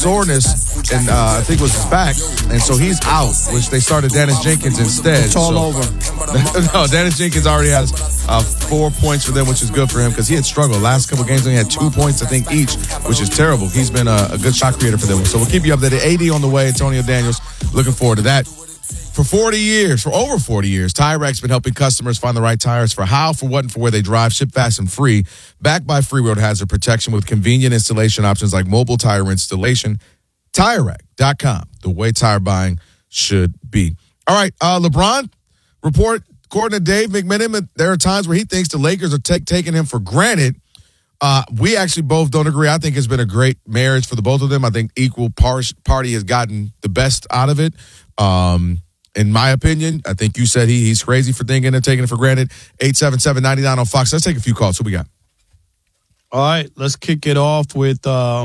soreness, and I think it was his back, and so he's out, which they started Dennis Jenkins instead. It's all over. No, Dennis Jenkins already has 4 points for them, which is good for him because he had struggled. Last couple games, he had 2 points, I think, each, which is terrible. He's been a good shot creator for them. So we'll keep you updated. AD on the way, Antonio Daniels. Looking forward to that. For over 40 years, Tyrec's been helping customers find the right tires for how, for what, and for where they drive. Ship fast and free. Backed by Free Road Hazard Protection with convenient installation options like mobile tire installation. TireRack.com, the way tire buying should be. All right, LeBron report, according to Dave McMenamin, there are times where he thinks the Lakers are taking him for granted. We actually both don't agree. I think it's been a great marriage for the both of them. I think equal party has gotten the best out of it. In my opinion, I think you said he's crazy for thinking and taking it for granted. 877-99 on Fox. Let's take a few calls. Who we got? All right, let's kick it off with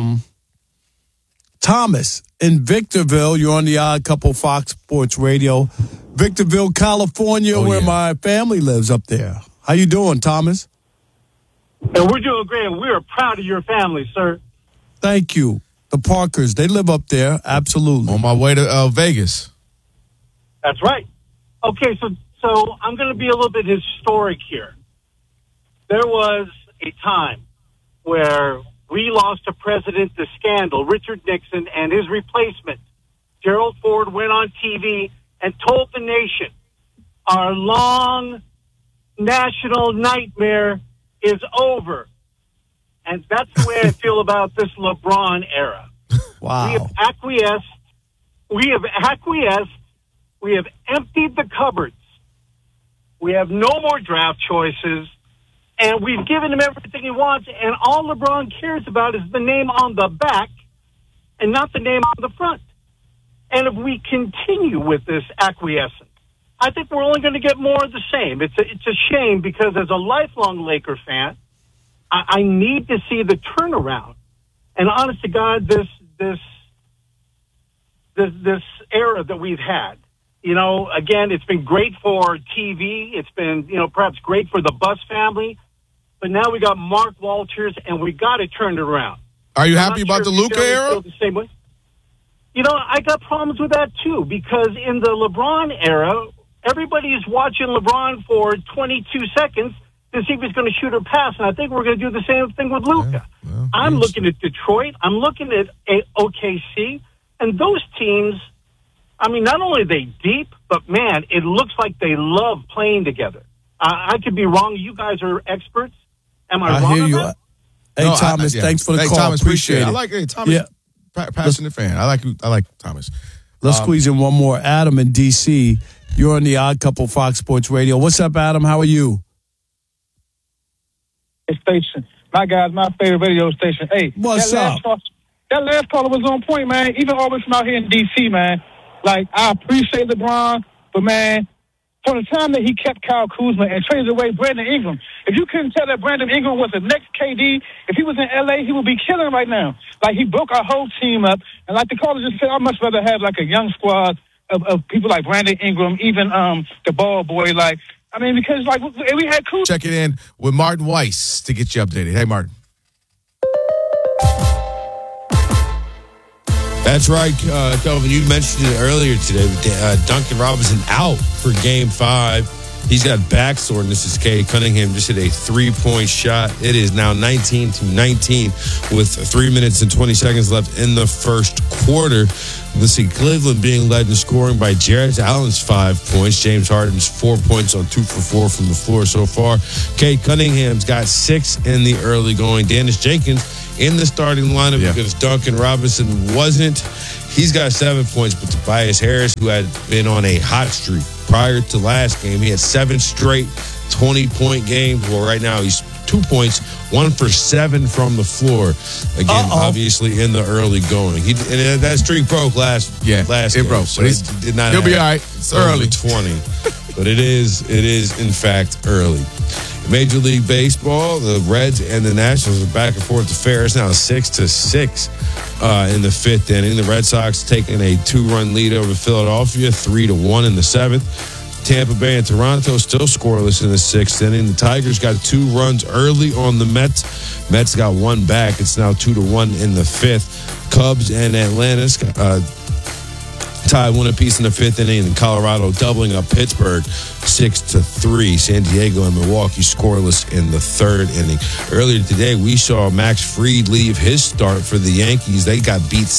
Thomas in Victorville. You're on the Odd Couple Fox Sports Radio. Victorville, California, where my family lives up there. How you doing, Thomas? And we're doing great. We are proud of your family, sir. Thank you. The Parkers, they live up there. Absolutely. On my way to Vegas. That's right. Okay, so I'm going to be a little bit historic here. There was a time where we lost a president to scandal, Richard Nixon, and his replacement, Gerald Ford, went on TV and told the nation, our long national nightmare is over. And that's the way I feel about this LeBron era. Wow. We have acquiesced. We have emptied the cupboards. We have no more draft choices. And we've given him everything he wants. And all LeBron cares about is the name on the back and not the name on the front. And if we continue with this acquiescence, I think we're only going to get more of the same. It's a shame because as a lifelong Laker fan, I need to see the turnaround. And honest to God, this era that we've had, you know, again, it's been great for TV. It's been, perhaps great for the Buss family. But now we got Mark Walters, and we got to turn it around. Are you happy about the Luka era? The same way. I got problems with that, too, because in the LeBron era, everybody's watching LeBron for 22 seconds to see if he's going to shoot or pass. And I think we're going to do the same thing with Luka. Yeah, I'm looking at Detroit. I'm looking at OKC. And those teams, I mean, not only are they deep, but, man, it looks like they love playing together. I could be wrong. You guys are experts. Am I wrong on that? Hey, Thomas, thanks for the call. Thomas, appreciate it. I like Thomas, passionate fan. I like Thomas. Let's squeeze in one more. Adam in D.C., you're on the Odd Couple Fox Sports Radio. What's up, Adam? How are you? Station. My guy's my favorite radio station. Hey, what's up? That last caller was on point, man. Even all the way from out here in D.C., man. Like, I appreciate LeBron, but, man, from the time that he kept Kyle Kuzma and traded away Brandon Ingram, if you couldn't tell that Brandon Ingram was the next KD, if he was in L.A., he would be killing right now. Like, he broke our whole team up. And like the caller just said, I'd much rather have, like, a young squad of people like Brandon Ingram, even the ball boy, like, I mean, because, like, we had Kuzma. Check it in with Martin Weiss to get you updated. Hey, Martin. That's right, Kelvin. You mentioned it earlier today. Duncan Robinson out for Game 5. He's got back soreness. As Cade Cunningham just hit a 3-point shot. It is now 19-19 with 3 minutes and 20 seconds left in the first quarter. Let's see, Cleveland being led in scoring by Jarrett Allen's 5 points. James Harden's 4 points on 2 for 4 from the floor so far. Cade Cunningham's got 6 in the early going. Dennis Jenkins in the starting lineup because Duncan Robinson wasn't. He's got 7 points, but Tobias Harris, who had been on a hot streak prior to last game, he had 7 straight 20-point games. Well, right now he's 2 points, 1 for 7 from the floor. Again, obviously in the early going. And that streak broke last game. Broke. So he did not. He'll be all right. It's early 20, but it is in fact early. Major League Baseball, the Reds and the Nationals are back and forth. The fair is now 6-6 in the 5th inning. The Red Sox taking a 2-run lead over Philadelphia, 3-1 in the 7th. Tampa Bay and Toronto still scoreless in the 6th inning. The Tigers got 2 runs early on the Mets. Mets got 1 back. It's now 2-1 in the 5th. Cubs and Atlanta tied 1 apiece in the 5th inning, and Colorado doubling up Pittsburgh 6-3. San Diego and Milwaukee scoreless in the 3rd inning. Earlier today, we saw Max Fried leave his start for the Yankees. They got beat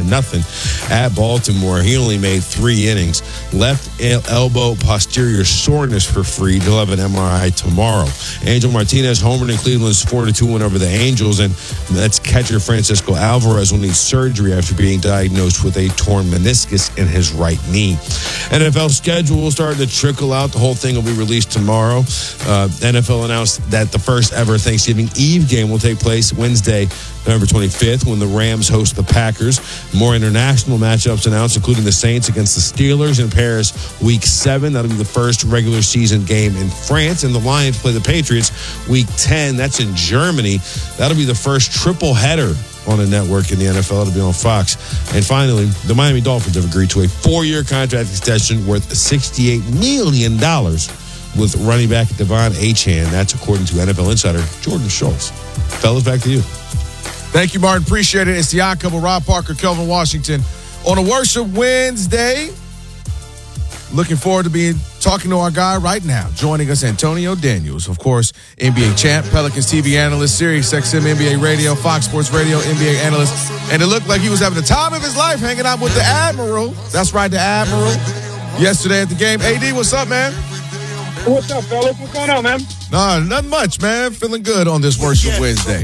7-0 at Baltimore. He only made 3 innings. Left elbow posterior soreness for Fried. He'll have an MRI tomorrow. Angel Martinez homered in Cleveland's 4-2 win over the Angels, and that's catcher Francisco Alvarez will need surgery after being diagnosed with a torn meniscus in his right knee. NFL schedule will start to trickle out. The whole thing will be released tomorrow. NFL announced that the first ever Thanksgiving Eve game will take place Wednesday, November 25th, when the Rams host the Packers. More international matchups announced, including the Saints against the Steelers in Paris Week 7. That'll be the first regular season game in France. And the Lions play the Patriots Week 10. That's in Germany. That'll be the first triple header on a network in the NFL. It'll be on Fox. And finally, the Miami Dolphins have agreed to a 4-year contract extension worth $68 million with running back Devon Achane. That's according to NFL insider Jordan Schultz. Fellas, back to you. Thank you, Martin. Appreciate it. It's the Odd Couple, Rob Parker, Kelvin Washington on a Worship Wednesday. Looking forward to talking to our guy right now. Joining us, Antonio Daniels, of course, NBA champ, Pelicans TV analyst, Sirius XM NBA radio, Fox Sports Radio NBA analyst. And it looked like he was having the time of his life hanging out with the Admiral. That's right, the Admiral. Yesterday at the game. AD, what's up, man? What's up, fellas? What's going on, man? No, nothing much, man. Feeling good on this Worship Wednesday.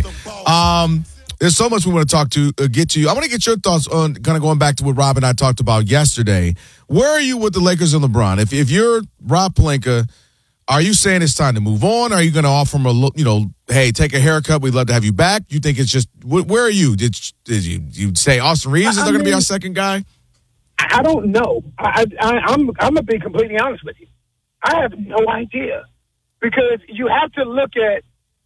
There's so much we want to get to you. I want to get your thoughts on kind of going back to what Rob and I talked about yesterday. Where are you with the Lakers and LeBron? If you're Rob Pelinka, are you saying it's time to move on? Are you going to offer him hey, take a haircut. We'd love to have you back. You think it's just, where are you? Did you say Austin Reeves is going to be our second guy? I don't know. I'm going to be completely honest with you. I have no idea, because you have to look at,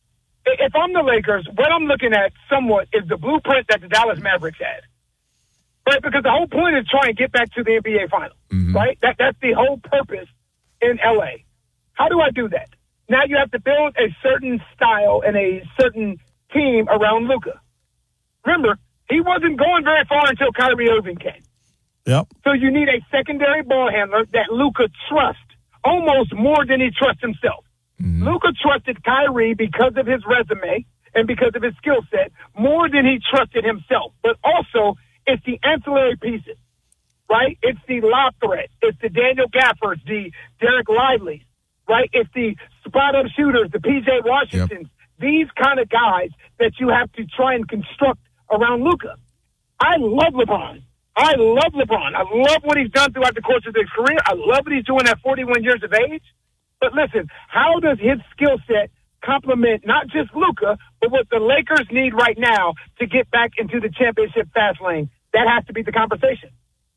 if I'm the Lakers, what I'm looking at somewhat is the blueprint that the Dallas Mavericks had, right? Because the whole point is trying to get back to the NBA Finals, right? That's the whole purpose in LA. How do I do that? Now you have to build a certain style and a certain team around Luka. Remember, he wasn't going very far until Kyrie Irving came. Yep. So you need a secondary ball handler that Luka trusts almost more than he trusts himself. Luka trusted Kyrie because of his resume and because of his skill set more than he trusted himself. But also, it's the ancillary pieces, right? It's the lob threat. It's the Daniel Gaffers, the Derek Lively's, right? It's the spot-up shooters, the P.J. Washingtons. Yep. These kind of guys that you have to try and construct around Luka. I love LeBron. I love what he's done throughout the course of his career. I love what he's doing at 41 years of age. But listen, how does his skill set complement not just Luka, but what the Lakers need right now to get back into the championship fast lane? That has to be the conversation.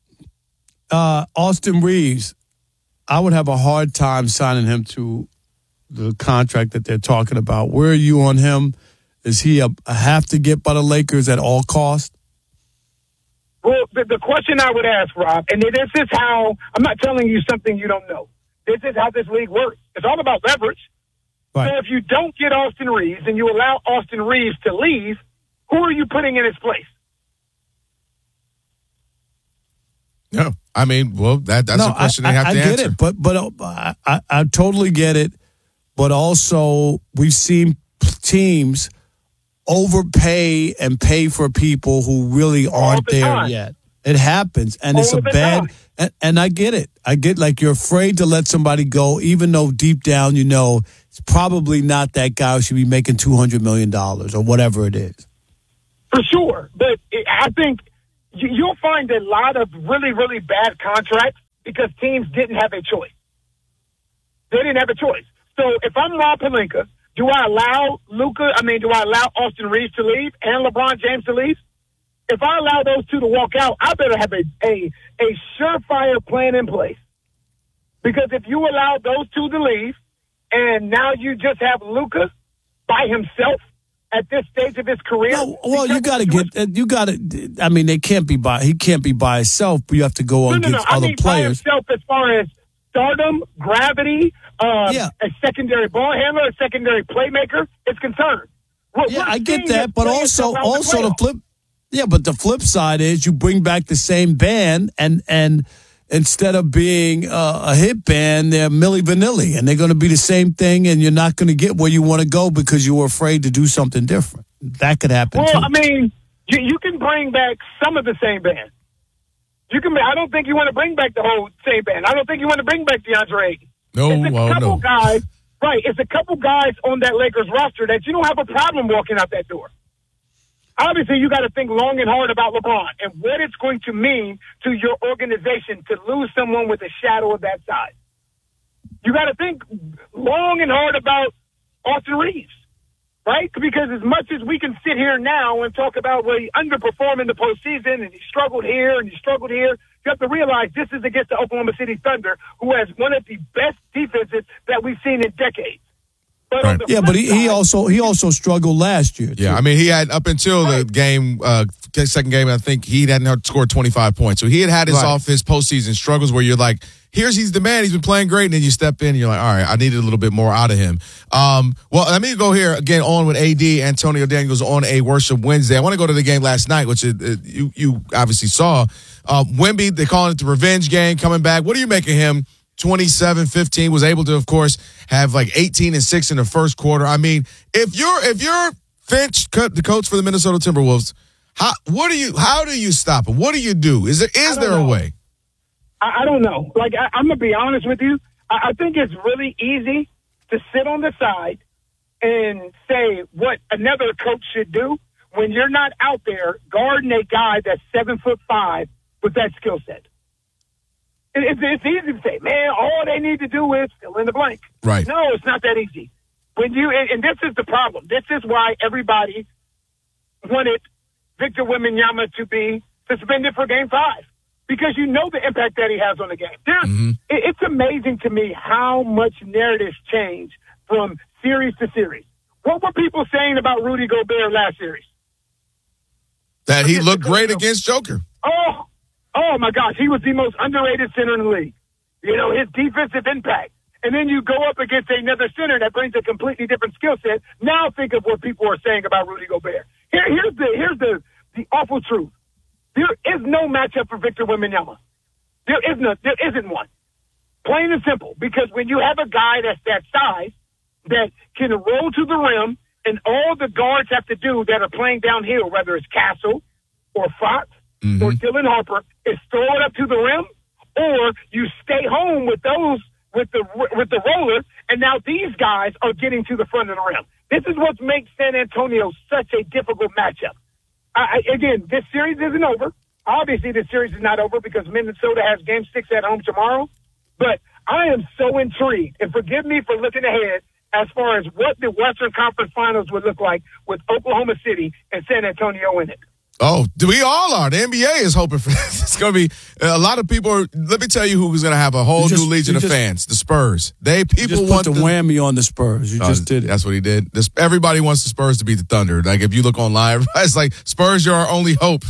Austin Reeves, I would have a hard time signing him to the contract that they're talking about. Where are you on him? Is he a have to get by the Lakers at all costs? Well, the question I would ask, Rob, and this is how, I'm not telling you something you don't know. This is how this league works. It's all about leverage. Right. So if you don't get Austin Reeves and you allow Austin Reeves to leave, who are you putting in his place? No, I mean, well, that's a question they have to answer. I get it, but I totally get it. But also, we've seen teams overpay and pay for people who really aren't there yet. It happens, and it's a bad. And I get it. I get, like, you're afraid to let somebody go, even though deep down you know it's probably not that guy who should be making $200 million or whatever it is. For sure, but I think you'll find a lot of really, really bad contracts because teams didn't have a choice. They didn't have a choice. So if I'm Rob Pelinka, do I allow Austin Reeves to leave and LeBron James to leave? If I allow those two to walk out, I better have a surefire plan in place. Because if you allow those two to leave, and now you just have Luka by himself at this stage of his career. No, well, he can't be by himself, but you have to go against other players. By himself as far as stardom, gravity, a secondary ball handler, a secondary playmaker is concerned. I get that, but also the flip. Yeah, but the flip side is you bring back the same band, and instead of being a hit band, they're Milli Vanilli, and they're going to be the same thing, and you're not going to get where you want to go because you were afraid to do something different. That could happen, too. Well, I mean, you can bring back some of the same band. I don't think you want to bring back the whole same band. I don't think you want to bring back DeAndre Ayton. No, guys, right, it's a couple guys on that Lakers roster that you don't have a problem walking out that door. Obviously, you got to think long and hard about LeBron and what it's going to mean to your organization to lose someone with a shadow of that size. You got to think long and hard about Austin Reeves, right? Because as much as we can sit here now and talk about he underperformed in the postseason and he struggled here and he struggled here, you have to realize this is against the Oklahoma City Thunder, who has one of the best defenses that we've seen in decades. Right. Yeah, but he also struggled last year, too. Yeah, I mean, he had up until the game, second game, I think he hadn't scored 25 points. So he had his postseason struggles where you're like, he's the man. He's been playing great. And then you step in and you're like, all right, I needed a little bit more out of him. Well, let me go here again on with AD, Antonio Daniels on a Worship Wednesday. I want to go to the game last night, which you obviously saw. Wemby, they call it the revenge game coming back. What do you make of him? 27-15, was able to, of course, have like 18 and 6 in the first quarter. I mean, if you're Finch, the coach for the Minnesota Timberwolves, how do you stop it? What do you do? Is there a way? I don't know. Like, I'm going to be honest with you. I think it's really easy to sit on the side and say what another coach should do when you're not out there guarding a guy that's 7'5" with that skill set. It's easy to say, man, all they need to do is fill in the blank. Right. No, it's not that easy. And this is the problem. This is why everybody wanted Victor Wembanyama to be suspended for Game 5. Because you know the impact that he has on the game. It's amazing to me how much narratives change from series to series. What were people saying about Rudy Gobert last series? That he looked great against Joker. Oh, my gosh. He was the most underrated center in the league. You know, his defensive impact. And then you go up against another center that brings a completely different skill set. Now think of what people are saying about Rudy Gobert. Here's the awful truth. There is no matchup for Victor Wembanyama. There isn't one. Plain and simple. Because when you have a guy that's that size that can roll to the rim and all the guards have to do that are playing downhill, whether it's Castle or Fox or Dylan Harper, is throw it up to the rim, or you stay home with those with the roller, and now these guys are getting to the front of the rim. This is what makes San Antonio such a difficult matchup. Again, this series isn't over. Obviously, this series is not over because Minnesota has Game 6 at home tomorrow. But I am so intrigued, and forgive me for looking ahead as far as what the Western Conference Finals would look like with Oklahoma City and San Antonio in it. Oh, we all are. The NBA is hoping for this. It's going to be a lot of people. Let me tell you who's going to have a whole new legion of fans. The Spurs. People want the whammy on the Spurs. You just did it. That's what he did. Everybody wants the Spurs to beat the Thunder. Like, if you look online, it's like, Spurs, you're our only hope.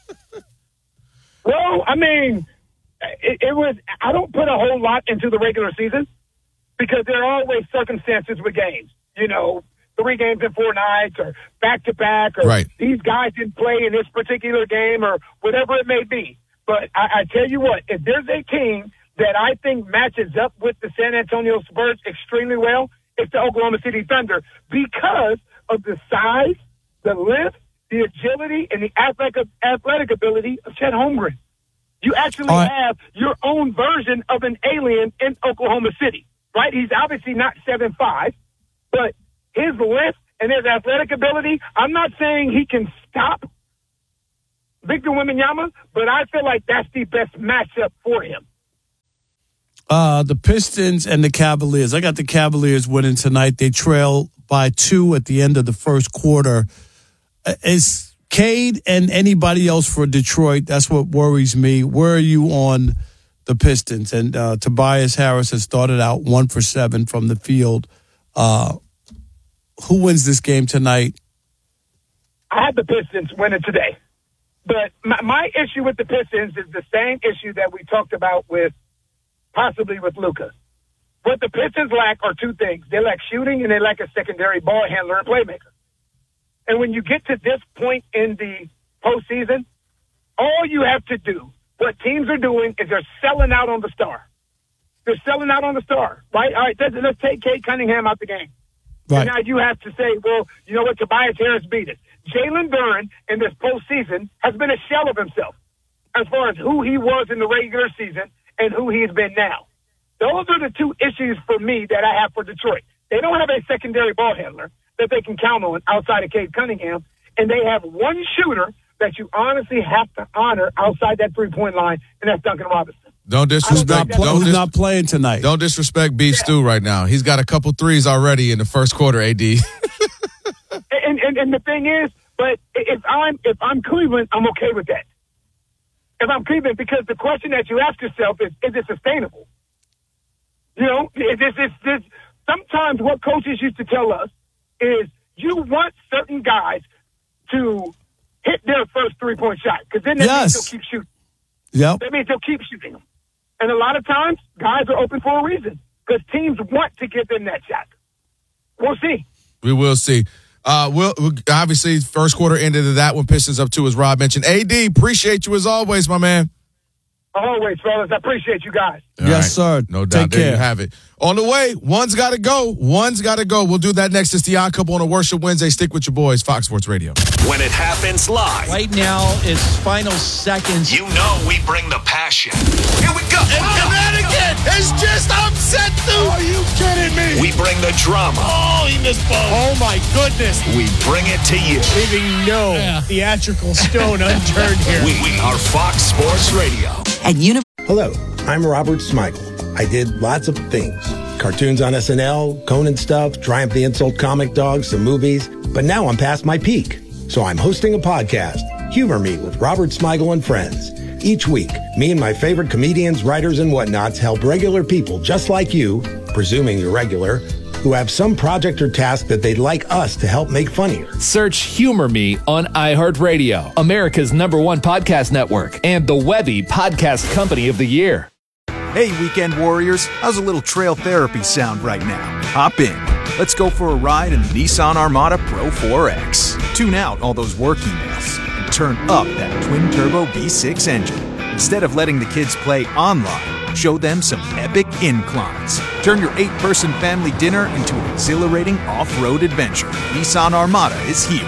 Well, I mean, it was. I don't put a whole lot into the regular season because there are always circumstances with games. You know, 3 games in 4 nights or back-to-back or these guys didn't play in this particular game or whatever it may be. But I tell you what, if there's a team that I think matches up with the San Antonio Spurs extremely well, it's the Oklahoma City Thunder because of the size, the length, the agility, and the athletic ability of Chet Holmgren. You actually have your own version of an alien in Oklahoma City, right? He's obviously not 7'5", but his length and his athletic ability, I'm not saying he can stop Victor Wembanyama, but I feel like that's the best matchup for him. The Pistons and the Cavaliers. I got the Cavaliers winning tonight. They trail by 2 at the end of the first quarter. Is Cade and anybody else for Detroit? That's what worries me. Where are you on the Pistons? And Tobias Harris has started out 1 for 7 from the field. Who wins this game tonight? I had the Pistons winning today. But my issue with the Pistons is the same issue that we talked about possibly with Luka. What the Pistons lack are 2 things. They lack shooting and they lack a secondary ball handler and playmaker. And when you get to this point in the postseason, all you have to do, what teams are doing is they're selling out on the star. They're selling out on the star, right? All right, let's take Cade Cunningham out the game. Right. And now you have to say, well, you know what, Tobias Harris beat us. Jalen Duren in this postseason has been a shell of himself as far as who he was in the regular season and who he's been now. Those are the two issues for me that I have for Detroit. They don't have a secondary ball handler that they can count on outside of Cade Cunningham, and they have one shooter that you honestly have to honor outside that three-point line, and that's Duncan Robinson. Don't disrespect. Who's not playing tonight? Don't disrespect Beef Stew right now. He's got a couple threes already in the first quarter. AD. and the thing is, but if I'm Cleveland, I'm okay with that. If I'm Cleveland, because the question that you ask yourself is it sustainable? You know, this. Sometimes what coaches used to tell us is you want certain guys to hit their first three-point shot because then that means they'll keep shooting. Yep. That means they'll keep shooting them. And a lot of times, guys are open for a reason because teams want to give them that shot. We'll see. We will see. We'll obviously, first quarter ended of that one. Pistons up 2, as Rob mentioned. AD, appreciate you as always, my man. Always, fellas. I appreciate you guys. All yes, right. sir. No doubt. Take There care. you have it. On the way, one's got to go. We'll do that next. It's the Odd Couple on a Worship Wednesday. Stick with your boys, Fox Sports Radio. When it happens live. Right now, it's final seconds. You know we bring the passion. Here we go. And Connecticut is just upset, dude. Are you kidding me? We bring the drama. Oh, he missed both. Oh, my goodness. We bring it to you. Leaving no theatrical stone unturned here. We are Fox Sports Radio. Hello, I'm Robert Smigel. I did lots of things. Cartoons on SNL, Conan stuff, Triumph the Insult Comic Dog, some movies. But now I'm past my peak. So I'm hosting a podcast, Humor Me with Robert Smigel and Friends. Each week, me and my favorite comedians, writers, and whatnots help regular people just like you, presuming you're regular, who have some project or task that they'd like us to help make funnier. Search Humor Me on iHeartRadio, America's #1 podcast network, and the Webby Podcast Company of the Year. Hey, weekend warriors, how's a little trail therapy sound right now? Hop in. Let's go for a ride in the Nissan Armada Pro 4X. Tune out all those work emails and turn up that twin-turbo V6 engine. Instead of letting the kids play online, show them some epic inclines. Turn your 8-person family dinner into an exhilarating off-road adventure. Nissan Armada is here.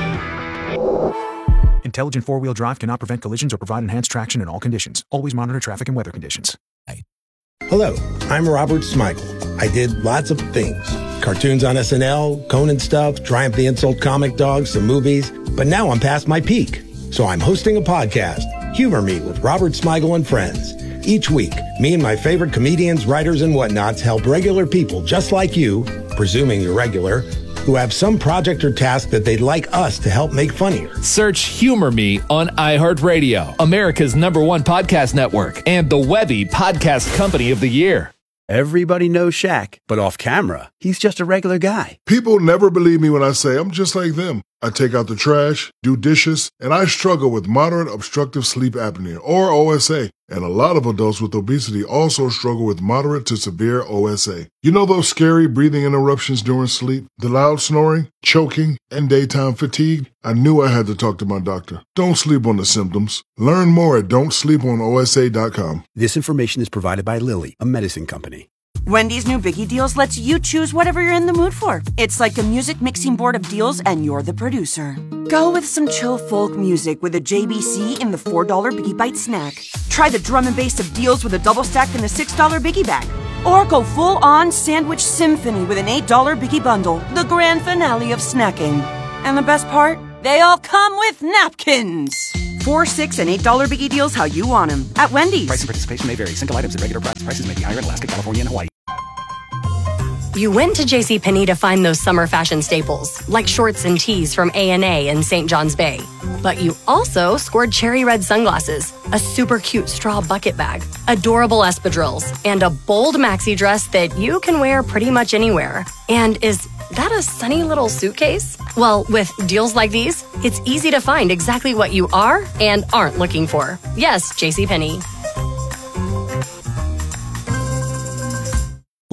Intelligent four-wheel drive cannot prevent collisions or provide enhanced traction in all conditions. Always monitor traffic and weather conditions. Hello, I'm Robert Smigel. I did lots of things. Cartoons on SNL, Conan stuff, Triumph the Insult Comic Dog, some movies. But now I'm past my peak. So I'm hosting a podcast, Humor Me with Robert Smigel and Friends. Each week, me and my favorite comedians, writers, and whatnots help regular people just like you, presuming you're regular, who have some project or task that they'd like us to help make funnier. Search Humor Me on iHeartRadio, America's #1 podcast network, and the Webby Podcast Company of the Year. Everybody knows Shaq, but off camera, he's just a regular guy. People never believe me when I say I'm just like them. I take out the trash, do dishes, and I struggle with moderate obstructive sleep apnea, or OSA. And a lot of adults with obesity also struggle with moderate to severe OSA. You know those scary breathing interruptions during sleep, the loud snoring, choking, and daytime fatigue? I knew I had to talk to my doctor. Don't sleep on the symptoms. Learn more at don'tsleeponosa.com. This information is provided by Lilly, a medicine company. Wendy's new Biggie Deals lets you choose whatever you're in the mood for. It's like a music mixing board of deals, and you're the producer. Go with some chill folk music with a JBC in the $4 Biggie Bite snack. Try the drum and bass of deals with a double stack in the $6 Biggie Bag. Or go full-on sandwich symphony with an $8 Biggie Bundle, the grand finale of snacking. And the best part? They all come with napkins. $4, $6, and $8 Biggie Deals how you want them at Wendy's. Price and participation may vary. Single items at regular price. Prices may be higher in Alaska, California, and Hawaii. You went to JCPenney to find those summer fashion staples, like shorts and tees from A&A in St. John's Bay. But you also scored cherry red sunglasses, a super cute straw bucket bag, adorable espadrilles, and a bold maxi dress that you can wear pretty much anywhere. And is that a sunny little suitcase? Well, with deals like these, it's easy to find exactly what you are and aren't looking for. Yes, JCPenney.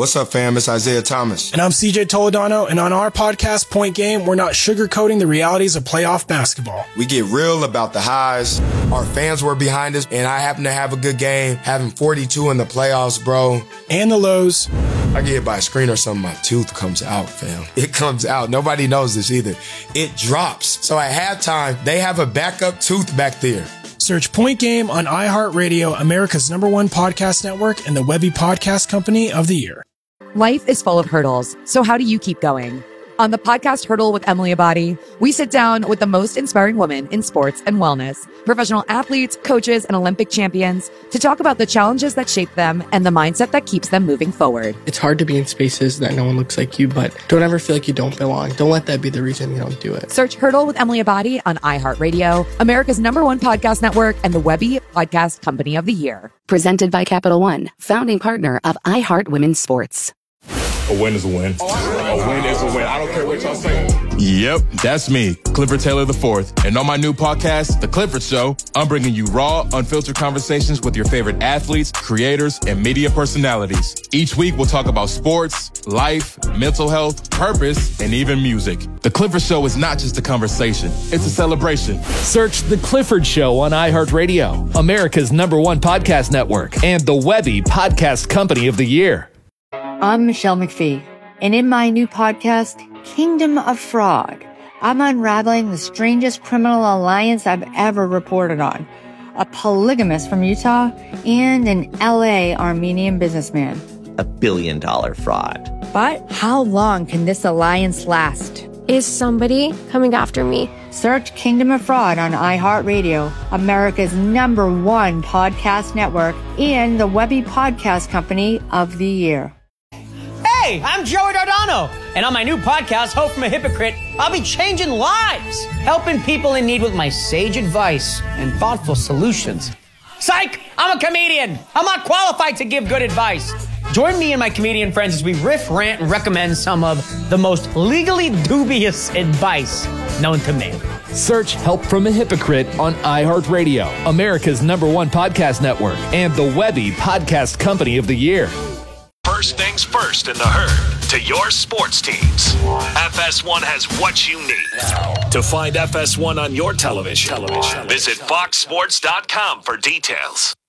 What's up, fam? It's Isaiah Thomas. And I'm CJ Toledano, and on our podcast, Point Game, we're not sugarcoating the realities of playoff basketball. We get real about the highs. Our fans were behind us, and I happen to have a good game, having 42 in the playoffs, bro. And the lows. I get hit by a screen or something, my tooth comes out, fam. It comes out. Nobody knows this either. It drops. So at halftime, they have a backup tooth back there. Search Point Game on iHeartRadio, America's #1 podcast network, and the Webby Podcast Company of the Year. Life is full of hurdles, so how do you keep going? On the podcast Hurdle with Emily Abadi, we sit down with the most inspiring women in sports and wellness, professional athletes, coaches, and Olympic champions to talk about the challenges that shape them and the mindset that keeps them moving forward. It's hard to be in spaces that no one looks like you, but don't ever feel like you don't belong. Don't let that be the reason you don't do it. Search Hurdle with Emily Abadi on iHeartRadio, America's #1 podcast network, and the Webby Podcast Company of the Year. Presented by Capital One, founding partner of iHeart Women's Sports. A win is a win. A win is a win. I don't care what y'all say. Yep, that's me, Clifford Taylor IV. And on my new podcast, The Clifford Show, I'm bringing you raw, unfiltered conversations with your favorite athletes, creators, and media personalities. Each week, we'll talk about sports, life, mental health, purpose, and even music. The Clifford Show is not just a conversation, it's a celebration. Search The Clifford Show on iHeartRadio, America's #1 podcast network, and the Webby Podcast Company of the Year. I'm Michelle McPhee, and in my new podcast, Kingdom of Fraud, I'm unraveling the strangest criminal alliance I've ever reported on. A polygamist from Utah and an LA Armenian businessman. $1 billion fraud. But how long can this alliance last? Is somebody coming after me? Search Kingdom of Fraud on iHeartRadio, America's #1 podcast network, and the Webby Podcast Company of the Year. Hey, I'm Joey Dardano, and on my new podcast, Hope from a Hypocrite, I'll be changing lives, helping people in need with my sage advice and thoughtful solutions. Psych! I'm a comedian. I'm not qualified to give good advice. Join me and my comedian friends as we riff, rant, and recommend some of the most legally dubious advice known to man. Search Help from a Hypocrite on iHeartRadio, America's #1 podcast network, and the Webby Podcast Company of the Year. First things first in the herd to your sports teams. FS1 has what you need. To find FS1 on your television, visit foxsports.com for details.